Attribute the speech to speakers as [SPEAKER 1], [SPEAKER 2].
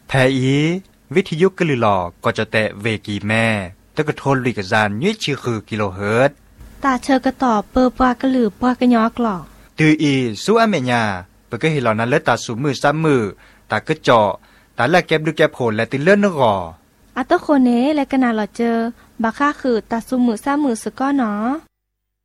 [SPEAKER 1] แทอีวิทยุกะลือหลอก็จะแตะเวกีแม่ตะกะโทนลุยกะจานยี่ชื่อคือกิโลเฮิรตซ์
[SPEAKER 2] ตาเชอกะต่อเปอปากะลือปากะยอกหลอ
[SPEAKER 1] ตืออีสู้อเมญาเปกะเฮลอนั้นเลตาสูมือซ้ำมือตากะเจาะตาละแก็บดูแก็บโผลและติเลื่อนนกอ
[SPEAKER 2] อัตโคเนและกะนาหลอเจอบาค่าคือตาซุมือซ้ำมือสะก้อหนอ